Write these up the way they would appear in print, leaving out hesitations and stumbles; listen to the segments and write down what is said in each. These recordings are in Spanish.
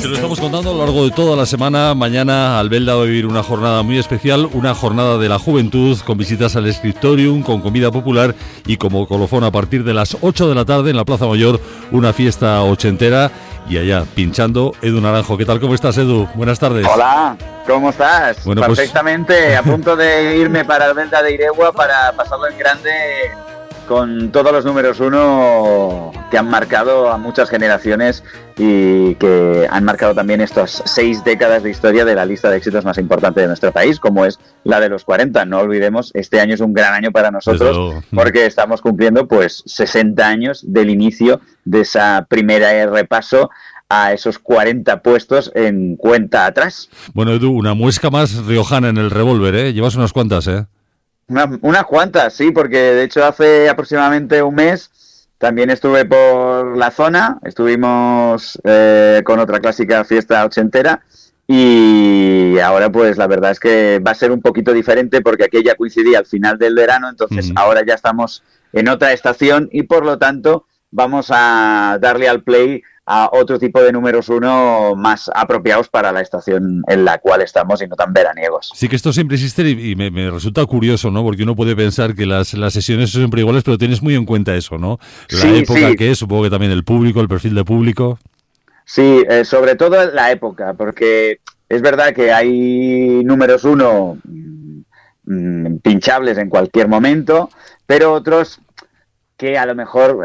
Te lo estamos contando a lo largo de toda la semana. Mañana Albelda va a vivir una jornada muy especial, una jornada de la juventud, con visitas al Scriptorium, con comida popular y como colofón a partir de las 8 de la tarde en la Plaza Mayor, una fiesta ochentera. Y allá, pinchando, Edu Naranjo. ¿Qué tal? ¿Cómo estás, Edu? Buenas tardes. Hola, ¿cómo estás? Bueno, perfectamente, a punto de irme para Albelda de Iregua para pasarlo en grande con todos los números uno que han marcado a muchas generaciones y que han marcado también estas 6 décadas de historia de la lista de éxitos más importante de nuestro país, como es la de los 40. No olvidemos, este año es un gran año para nosotros porque estamos cumpliendo pues 60 años del inicio de esa primera repaso a esos 40 puestos en cuenta atrás. Bueno, Edu, una muesca más riojana en el revólver, ¿eh? Llevas unas cuantas, ¿eh? Unas cuantas, sí, porque de hecho hace aproximadamente un mes también estuve por la zona, estuvimos con otra clásica fiesta ochentera y ahora pues la verdad es que va a ser un poquito diferente porque aquella coincidía al final del verano, entonces ahora ya estamos en otra estación y por lo tanto vamos a darle al play a otro tipo de números uno más apropiados para la estación en la cual estamos y no tan veraniegos. Sí que esto siempre existe y me resulta curioso, ¿no? Porque uno puede pensar que las sesiones son siempre iguales, pero tienes muy en cuenta eso, ¿no? La época que es, supongo que también el público, el perfil de público. Sí, sobre todo la época, porque es verdad que hay números uno pinchables en cualquier momento, pero otros que a lo mejor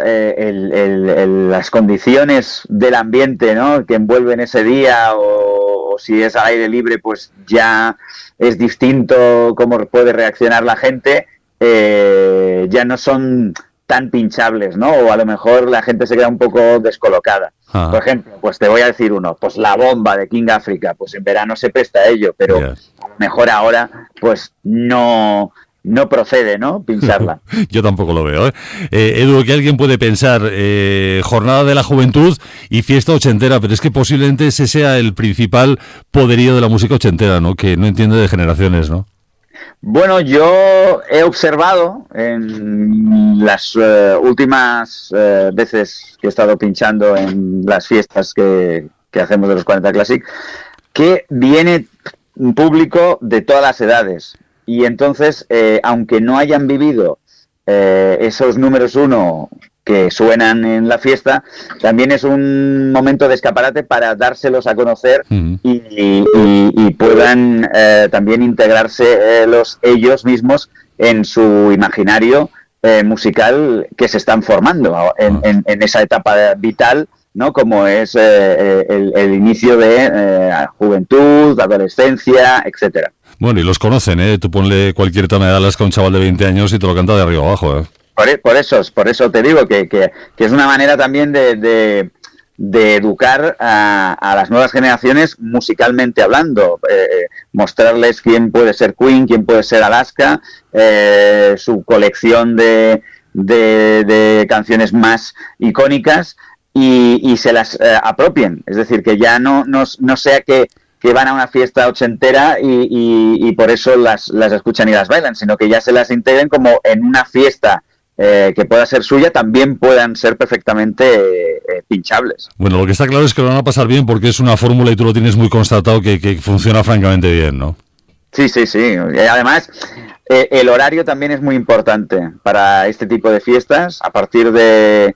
las condiciones del ambiente, ¿no?, que envuelven ese día o si es al aire libre, pues ya es distinto cómo puede reaccionar la gente, ya no son tan pinchables, ¿no? O a lo mejor la gente se queda un poco descolocada. Por ejemplo, pues te voy a decir uno, pues La Bomba de King África, pues en verano se presta a ello, pero a lo mejor ahora pues no procede, ¿no?, pincharla. Yo tampoco lo veo, ¿eh? Edu, que alguien puede pensar jornada de la juventud y fiesta ochentera, pero es que posiblemente ese sea el principal poderío de la música ochentera, ¿no?, que no entiende de generaciones, ¿no? Bueno, yo he observado en las últimas veces que he estado pinchando en las fiestas que hacemos de los 40 Classic, que viene un público de todas las edades. Y entonces, aunque no hayan vivido esos números uno que suenan en la fiesta, también es un momento de escaparate para dárselos a conocer y puedan también integrarse ellos mismos en su imaginario musical que se están formando en esa etapa vital, ¿no?, como es el inicio de juventud, adolescencia, etcétera. Bueno, y los conocen, ¿eh? Tú ponle cualquier tema de Alaska a un chaval de 20 años y te lo canta de arriba abajo, ¿eh? Por eso te digo que es una manera también de educar a las nuevas generaciones musicalmente hablando, mostrarles quién puede ser Queen, quién puede ser Alaska, su colección de canciones más icónicas y se las apropien, es decir, que ya no sea que van a una fiesta ochentera y por eso las escuchan y las bailan, sino que ya se las integren como en una fiesta que pueda ser suya, también puedan ser perfectamente pinchables. Bueno, lo que está claro es que lo van a pasar bien porque es una fórmula y tú lo tienes muy constatado que funciona francamente bien, ¿no? Sí. Y además, el horario también es muy importante para este tipo de fiestas. A partir de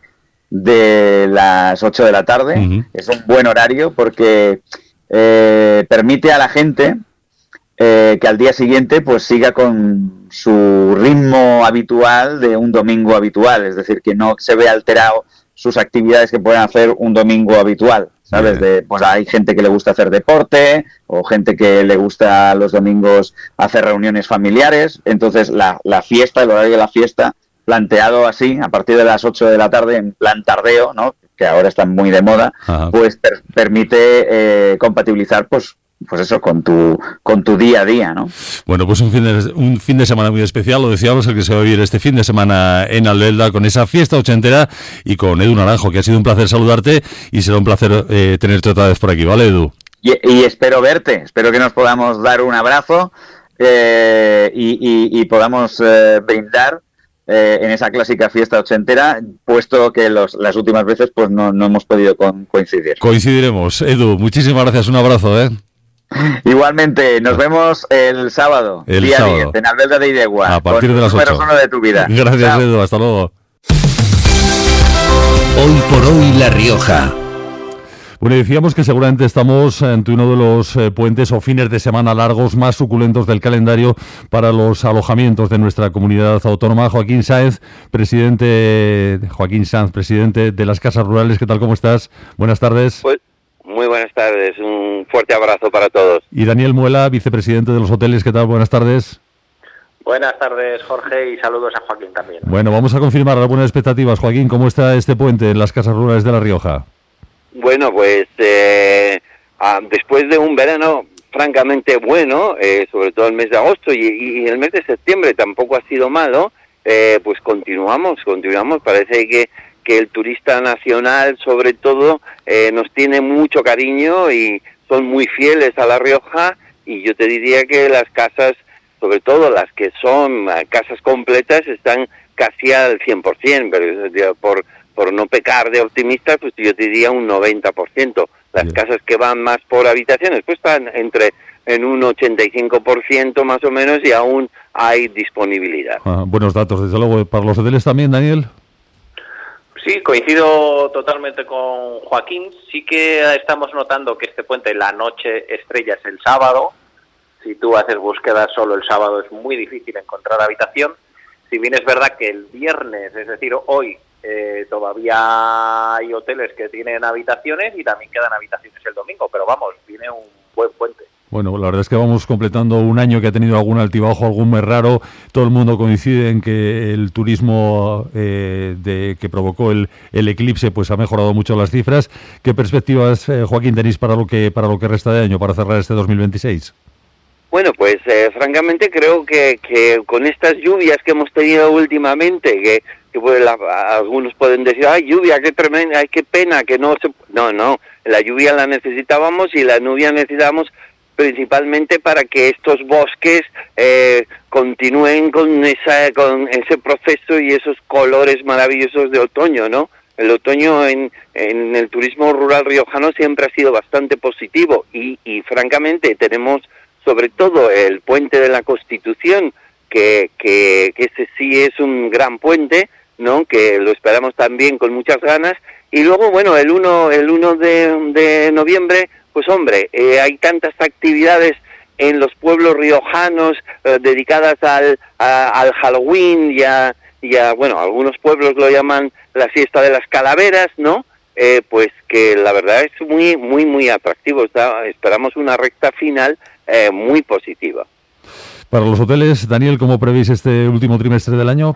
las 8 de la tarde es un buen horario porque permite a la gente que al día siguiente pues siga con su ritmo habitual de un domingo habitual, es decir, que no se vea alterado sus actividades que pueden hacer un domingo habitual, ¿sabes? Pues hay gente que le gusta hacer deporte o gente que le gusta los domingos hacer reuniones familiares, entonces la fiesta, el horario de la fiesta planteado así, a partir de las 8 de la tarde en plan tardeo, ¿no?, que ahora están muy de moda, pues permite compatibilizar pues eso con tu día a día, ¿no? Bueno, pues un fin de semana muy especial, lo decíamos, el que se va a vivir este fin de semana en Albelda con esa fiesta ochentera y con Edu Naranjo, que ha sido un placer saludarte y será un placer tenerte otra vez por aquí, ¿vale, Edu? Y espero verte, espero que nos podamos dar un abrazo y podamos brindar en esa clásica fiesta ochentera, puesto que las últimas veces pues no hemos podido coincidir. Coincidiremos. Edu, muchísimas gracias, un abrazo, ¿eh? Igualmente, nos vemos el sábado, día 10, en Albelda de Idegua, a partir de las 8. Número 1 de tu vida. Gracias, chao. Edu, hasta luego. Hoy por hoy La Rioja. Bueno, decíamos que seguramente estamos ante uno de los puentes o fines de semana largos más suculentos del calendario para los alojamientos de nuestra comunidad autónoma. Joaquín Sáenz, presidente de las Casas Rurales. ¿Qué tal, cómo estás? Buenas tardes. Pues muy buenas tardes, un fuerte abrazo para todos. Y Daniel Muela, vicepresidente de los hoteles. ¿Qué tal? Buenas tardes. Buenas tardes, Jorge, y saludos a Joaquín también. Bueno, vamos a confirmar algunas expectativas. Joaquín, ¿cómo está este puente en las Casas Rurales de La Rioja? Bueno, pues después de un verano francamente bueno, sobre todo el mes de agosto y el mes de septiembre tampoco ha sido malo, pues continuamos. Parece que el turista nacional, sobre todo, nos tiene mucho cariño y son muy fieles a La Rioja, y yo te diría que las casas, sobre todo las que son casas completas, están casi al 100%, pero por no pecar de optimista, pues yo te diría un 90%. Las casas que van más por habitaciones, pues están en un 85% más o menos, y aún hay disponibilidad. Buenos datos, desde luego. ¿Para los hoteles también, Daniel? Sí, coincido totalmente con Joaquín. Sí que estamos notando que este puente, la noche estrella es el sábado. Si tú haces búsquedas solo el sábado es muy difícil encontrar habitación. Si bien es verdad que el viernes, es decir, hoy, todavía hay hoteles que tienen habitaciones y también quedan habitaciones el domingo, pero vamos, viene un buen puente. Bueno, la verdad es que vamos completando un año que ha tenido algún altibajo, algún mes raro. Todo el mundo coincide en que el turismo que provocó el eclipse pues ha mejorado mucho las cifras. ¿Qué perspectivas, Joaquín, tenéis para lo que resta de año, para cerrar este 2026? Bueno, pues francamente creo que con estas lluvias que hemos tenido últimamente, que pues, algunos pueden decir, ¡ay, lluvia, qué tremenda, ay, qué pena, que no se... No, la lluvia la necesitábamos, y la lluvia necesitamos principalmente para que estos bosques continúen con ese proceso y esos colores maravillosos de otoño, ¿no? El otoño en el turismo rural riojano siempre ha sido bastante positivo, y francamente tenemos sobre todo el puente de la Constitución, que ese sí es un gran puente, ¿no? Que lo esperamos también con muchas ganas. Y luego, bueno, el 1 de noviembre, pues hombre, hay tantas actividades en los pueblos riojanos dedicadas al Halloween y a, bueno, algunos pueblos lo llaman la fiesta de las calaveras, ¿no? Pues que la verdad es muy, muy, muy atractivo. Esperamos una recta final muy positiva. Para los hoteles, Daniel, ¿cómo prevéis este último trimestre del año?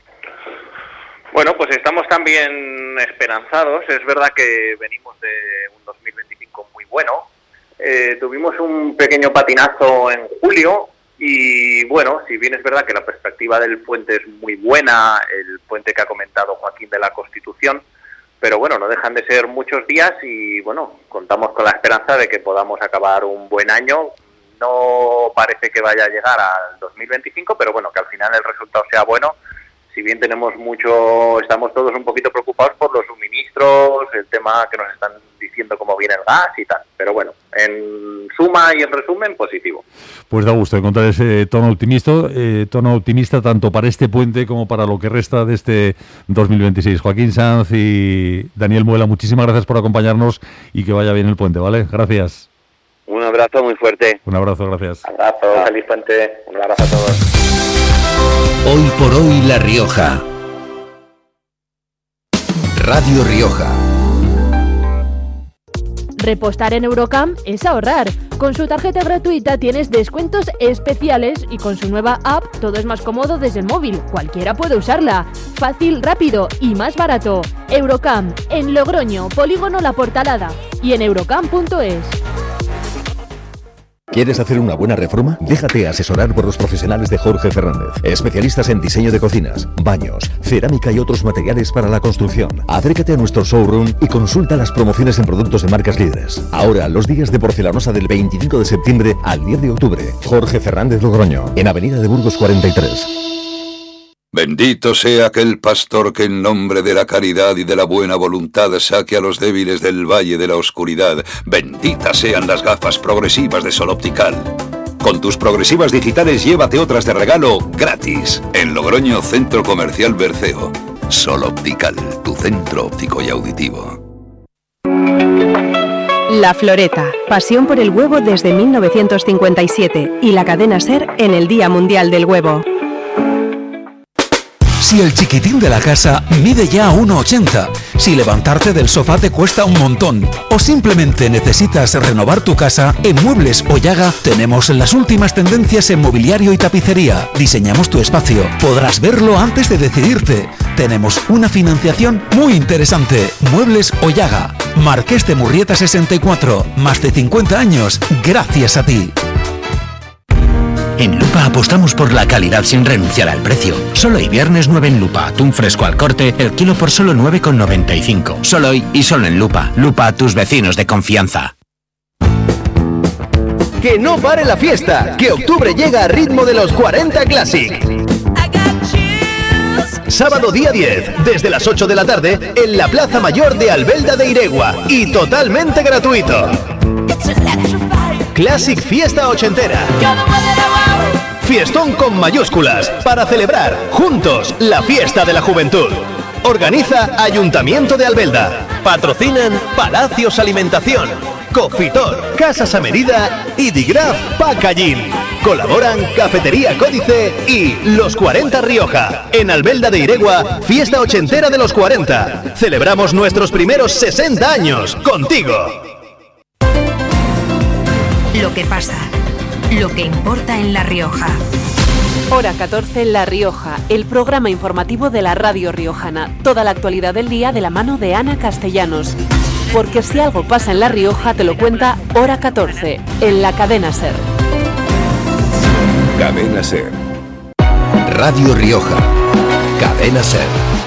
Bueno, pues estamos también esperanzados. Es verdad que venimos de un 2025 muy bueno. Tuvimos un pequeño patinazo en julio y, bueno, si bien es verdad que la perspectiva del puente es muy buena, el puente que ha comentado Joaquín de la Constitución, pero bueno, no dejan de ser muchos días y, bueno, contamos con la esperanza de que podamos acabar un buen año. No parece que vaya a llegar al 2025, pero bueno, que al final el resultado sea bueno. Si bien estamos todos un poquito preocupados por los suministros, el tema que nos están diciendo cómo viene el gas y tal. Pero bueno, en suma y en resumen, positivo. Pues da gusto encontrar ese tono optimista tanto para este puente como para lo que resta de este 2026. Joaquín Sáenz y Daniel Muela, muchísimas gracias por acompañarnos y que vaya bien el puente, ¿vale? Gracias. Un abrazo muy fuerte. Un abrazo, gracias. Un abrazo, feliz puente. Un abrazo a todos. Hoy por hoy La Rioja. Radio Rioja. Repostar en Eurocamp es ahorrar. Con su tarjeta gratuita tienes descuentos especiales y con su nueva app todo es más cómodo desde el móvil. Cualquiera puede usarla. Fácil, rápido y más barato. Eurocamp, en Logroño, Polígono La Portalada y en eurocamp.es. ¿Quieres hacer una buena reforma? Déjate asesorar por los profesionales de Jorge Fernández, especialistas en diseño de cocinas, baños, cerámica y otros materiales para la construcción. Acércate a nuestro showroom y consulta las promociones en productos de marcas líderes. Ahora, los días de porcelanosa del 25 de septiembre al 10 de octubre. Jorge Fernández Logroño, en Avenida de Burgos 43. Bendito sea aquel pastor que en nombre de la caridad y de la buena voluntad saque a los débiles del valle de la oscuridad. Benditas sean las gafas progresivas de Sol Optical. Con tus progresivas digitales llévate otras de regalo gratis. En Logroño, Centro Comercial Berceo. Sol Optical, tu centro óptico y auditivo. La Floreta, pasión por el huevo desde 1957 y la cadena SER en el Día Mundial del Huevo. Si el chiquitín de la casa mide ya 1,80, si levantarte del sofá te cuesta un montón o simplemente necesitas renovar tu casa, en Muebles Oyaga tenemos las últimas tendencias en mobiliario y tapicería. Diseñamos tu espacio, podrás verlo antes de decidirte. Tenemos una financiación muy interesante. Muebles Oyaga, Marqués de Murrieta 64, más de 50 años, gracias a ti. En Lupa apostamos por la calidad sin renunciar al precio. Solo hoy viernes 9 en Lupa, atún fresco al corte, el kilo por solo 9,95. Solo hoy y solo en Lupa. Lupa, tus vecinos de confianza. Que no pare la fiesta, que octubre llega a ritmo de los 40 Classic. Sábado día 10, desde las 8 de la tarde, en la Plaza Mayor de Albelda de Iregua. Y totalmente gratuito. Classic Fiesta Ochentera. Fiestón con mayúsculas para celebrar juntos la fiesta de la juventud. Organiza Ayuntamiento de Albelda. Patrocinan Palacios Alimentación, Cofitor, Casas Amerida y Digraf Packaging. Colaboran Cafetería Códice y Los 40 Rioja. En Albelda de Iregua, fiesta ochentera de los 40. Celebramos nuestros primeros 60 años contigo. Lo que pasa, lo que importa en La Rioja. Hora 14 en La Rioja, el programa informativo de la radio riojana. Toda la actualidad del día de la mano de Ana Castellanos. Porque si algo pasa en La Rioja, te lo cuenta Hora 14, en la cadena SER. Cadena SER. Radio Rioja. Cadena SER.